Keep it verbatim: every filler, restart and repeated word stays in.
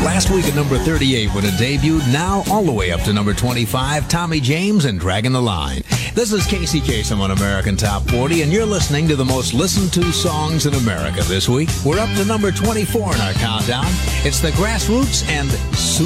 Last week at number thirty-eight when it debuted, now all the way up to number twenty-five, Tommy James and Dragging the Line. This is Casey Kasem on American Top forty, and you're listening to the most listened to songs in America this week. We're up to number twenty-four in our countdown. It's the Grassroots and Soon